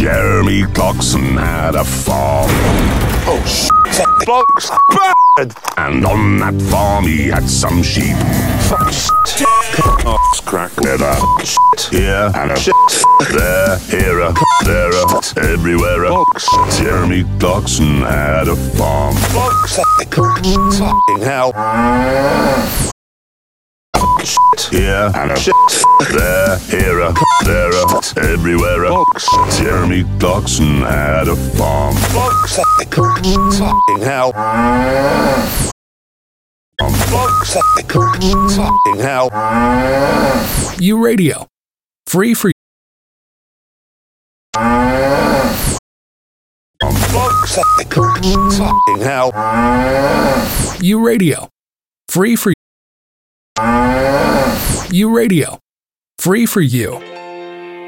Jeremy Clarkson had a farm. Oh, shit. Blokes bad. And on that farm he had some sheep. Fuck shit. Oh, crack. With a shit here and a shit there, here a there a everywhere a Blokes. Jeremy Clarkson had a farm. Blokes. Fucking hell. Shit here and a shit there, here a there a everywhere a Blokes. Jeremy Clarkson had a farm. Blokes. Fucking hell. Blokes. Fucking hell. U Radio. Free for Blokes. Fucking hell. U Radio. Free for U Radio. Free for you.